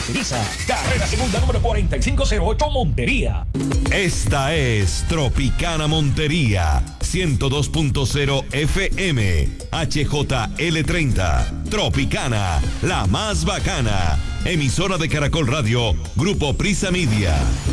caracteriza. Carrera segunda número 4508 Montería. Esta es Tropicana Montería, 102.0 FM, HJL30. Tropicana, la más bacana. Emisora de Caracol Radio, Grupo Prisa Media.